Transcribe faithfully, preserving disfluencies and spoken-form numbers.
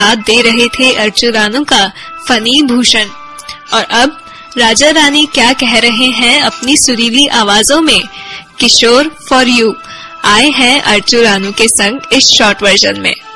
साथ दे रहे थे अर्चुरानू का फनी भूषण। और अब राजा रानी क्या कह रहे हैं अपनी सुरीली आवाजों में, किशोर फॉर यू आए हैं अर्चुरानू के संग इस शॉर्ट वर्जन में।